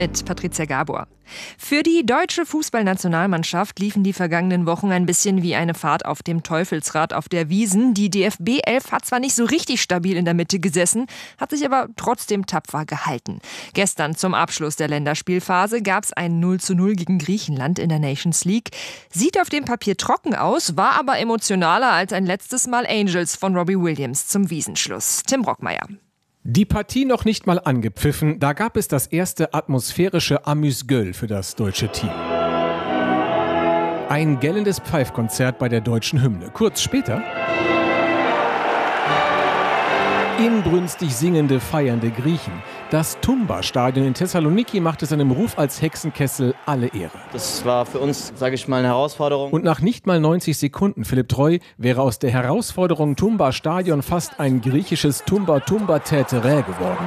Mit Patricia Gabor. Für die deutsche Fußballnationalmannschaft liefen die vergangenen Wochen ein bisschen wie eine Fahrt auf dem Teufelsrad auf der Wiesn. Die DFB 11 hat zwar nicht so richtig stabil in der Mitte gesessen, hat sich aber trotzdem tapfer gehalten. Gestern zum Abschluss der Länderspielphase gab es ein 0:0 gegen Griechenland in der Nations League. Sieht auf dem Papier trocken aus, war aber emotionaler als ein letztes Mal Angels von Robbie Williams zum Wiesenschluss. Tim Brockmeier. Die Partie noch nicht mal angepfiffen, da gab es das erste atmosphärische Amüs-Gueule für das deutsche Team. Ein gellendes Pfeifkonzert bei der deutschen Hymne. Kurz später inbrünstig singende, feiernde Griechen. Das Tumba-Stadion in Thessaloniki machte seinem Ruf als Hexenkessel alle Ehre. Das war für uns, sage ich mal, eine Herausforderung. Und nach nicht mal 90 Sekunden, Philipp Treu, wäre aus der Herausforderung Tumba-Stadion fast ein griechisches Tumba-Tumba-Täterä geworden.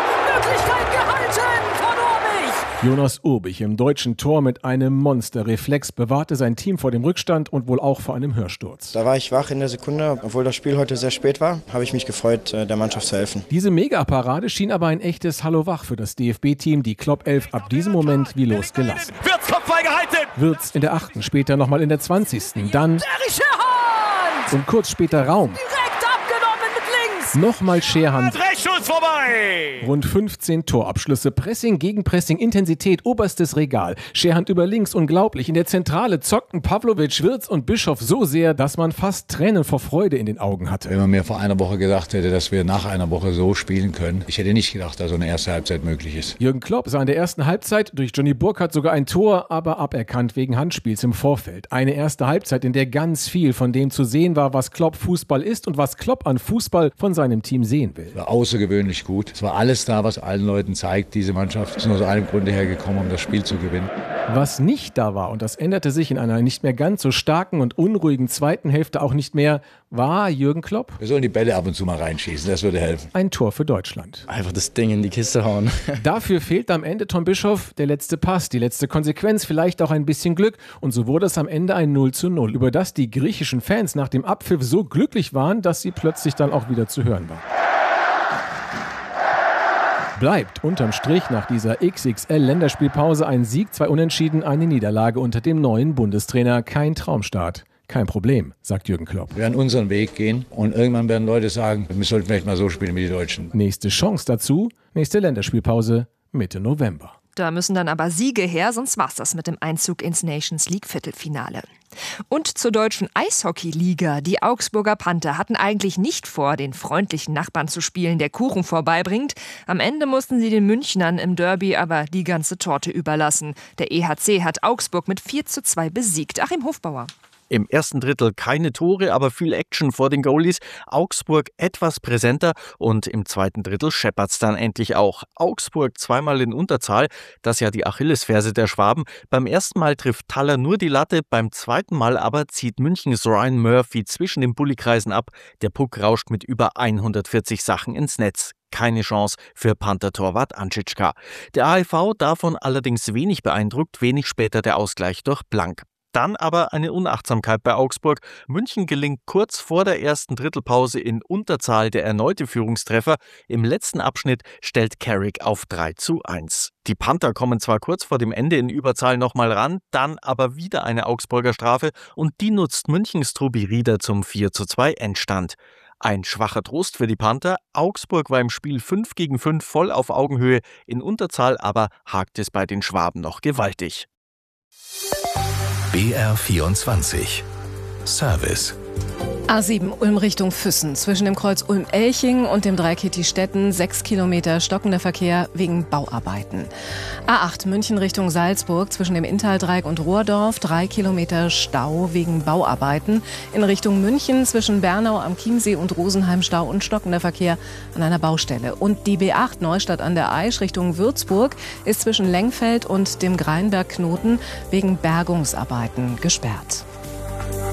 Jonas Urbich im deutschen Tor mit einem Monsterreflex bewahrte sein Team vor dem Rückstand und wohl auch vor einem Hörsturz. Da war ich wach in der Sekunde, obwohl das Spiel heute sehr spät war, habe ich mich gefreut, der Mannschaft zu helfen. Diese Megaparade schien aber ein echtes Hallo wach für das DFB-Team, die Klopp 11 ab diesem Moment wie losgelassen. Wirtz Kopfball gehalten! Wirtz in der 8., später nochmal in der 20., dann und kurz später Raum. Nochmal Scherhand. Schuss vorbei! Rund 15 Torabschlüsse, Pressing gegen Pressing, Intensität, oberstes Regal. Scherhand über links, unglaublich. In der Zentrale zockten Pavlovic, Wirtz und Bischof so sehr, dass man fast Tränen vor Freude in den Augen hatte. Wenn man mir vor einer Woche gedacht hätte, dass wir nach einer Woche so spielen können, ich hätte nicht gedacht, dass so eine erste Halbzeit möglich ist. Jürgen Klopp sah in der ersten Halbzeit durch Johnny Burkhardt sogar ein Tor, aber aberkannt wegen Handspiels im Vorfeld. Eine erste Halbzeit, in der ganz viel von dem zu sehen war, was Klopp Fußball ist und was Klopp an Fußball von seinem Team sehen will. War außergewöhnlich gut. Es war alles da, was allen Leuten zeigt, diese Mannschaft ist nur aus einem Grunde hergekommen, um das Spiel zu gewinnen. Was nicht da war, und das änderte sich in einer nicht mehr ganz so starken und unruhigen zweiten Hälfte auch nicht mehr, war Jürgen Klopp. Wir sollen die Bälle ab und zu mal reinschießen, das würde helfen. Ein Tor für Deutschland. Einfach das Ding in die Kiste hauen. Dafür fehlt am Ende Tom Bischof der letzte Pass, die letzte Konsequenz, vielleicht auch ein bisschen Glück. Und so wurde es am Ende ein 0:0, über das die griechischen Fans nach dem Abpfiff so glücklich waren, dass sie plötzlich dann auch wieder zu hören waren. Bleibt unterm Strich nach dieser XXL-Länderspielpause ein Sieg, 2 Unentschieden, eine Niederlage unter dem neuen Bundestrainer. Kein Traumstart. Kein Problem, sagt Jürgen Klopp. Wir werden unseren Weg gehen und irgendwann werden Leute sagen, wir sollten vielleicht mal so spielen wie die Deutschen. Nächste Chance dazu, nächste Länderspielpause Mitte November. Da müssen dann aber Siege her, sonst war's das mit dem Einzug ins Nations League Viertelfinale. Und zur deutschen Eishockey-Liga. Die Augsburger Panther hatten eigentlich nicht vor, den freundlichen Nachbarn zu spielen, der Kuchen vorbeibringt. Am Ende mussten sie den Münchnern im Derby aber die ganze Torte überlassen. Der EHC hat Augsburg mit 4:2 besiegt. Achim Hofbauer. Im ersten Drittel keine Tore, aber viel Action vor den Goalies. Augsburg etwas präsenter und im zweiten Drittel scheppert's dann endlich auch. Augsburg zweimal in Unterzahl, das ja die Achillesferse der Schwaben. Beim ersten Mal trifft Thaler nur die Latte, beim zweiten Mal aber zieht Münchens Ryan Murphy zwischen den Bullikreisen ab. Der Puck rauscht mit über 140 Sachen ins Netz. Keine Chance für Panther-Torwart Anschitschka. Der AEV davon allerdings wenig beeindruckt, wenig später der Ausgleich durch Blank. Dann aber eine Unachtsamkeit bei Augsburg. München gelingt kurz vor der ersten Drittelpause in Unterzahl der erneute Führungstreffer. Im letzten Abschnitt stellt Carrick auf 3:1. Die Panther kommen zwar kurz vor dem Ende in Überzahl nochmal ran, dann aber wieder eine Augsburger Strafe und die nutzt Münchens Tobi Rieder zum 4:2 Endstand. Ein schwacher Trost für die Panther. Augsburg war im Spiel 5-5 voll auf Augenhöhe. In Unterzahl aber hakt es bei den Schwaben noch gewaltig. BR24 Service. A7 Ulm Richtung Füssen. Zwischen dem Kreuz Ulm-Elching und dem Dreieck Hitti-Stetten 6 Kilometer stockender Verkehr wegen Bauarbeiten. A8 München Richtung Salzburg. Zwischen dem Inntaldreieck und Rohrdorf 3 Kilometer Stau wegen Bauarbeiten. In Richtung München zwischen Bernau am Chiemsee und Rosenheim Stau und stockender Verkehr an einer Baustelle. Und die B8 Neustadt an der Aisch Richtung Würzburg ist zwischen Lengfeld und dem Greinberg-Knoten wegen Bergungsarbeiten gesperrt.